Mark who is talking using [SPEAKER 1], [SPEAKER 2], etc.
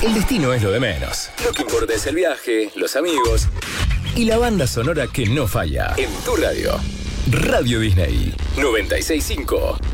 [SPEAKER 1] El destino es lo de menos. Lo que importa es el viaje, los amigos y la banda sonora que no falla. En tu radio. Radio Disney 96.5.